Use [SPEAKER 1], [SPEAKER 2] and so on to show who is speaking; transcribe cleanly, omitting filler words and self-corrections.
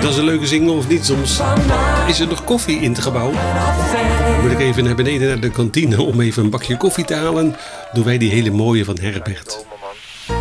[SPEAKER 1] Dat is een leuke single of niet? Soms is er nog koffie in het gebouw. Moet ik even naar beneden naar de kantine om even een bakje koffie te halen. Doen wij die hele mooie van Herbert.